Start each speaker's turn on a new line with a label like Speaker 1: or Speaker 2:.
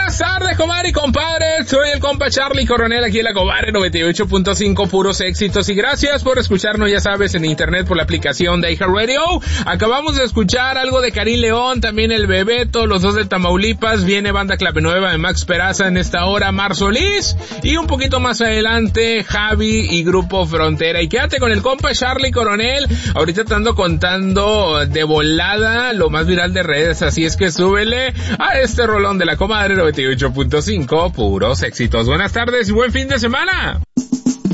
Speaker 1: Buenas tardes, comadre y compadre. Soy el compa Charlie Coronel aquí en la Comadre 98.5, puros éxitos. Y gracias por escucharnos, ya sabes, en internet por la aplicación de iHeartRadio. Acabamos de escuchar algo de Karim León, también el Bebeto, los dos de Tamaulipas. Viene Banda Clave Nueva de Max Peraza en esta hora, Mar Solís. Y un poquito más adelante, Javi y Grupo Frontera. Y quédate con el compa Charlie Coronel. Ahorita te ando contando de volada lo más viral de redes, así es que súbele a este rolón de la Comadre 98.5, puros éxitos. Buenas tardes y buen fin de semana.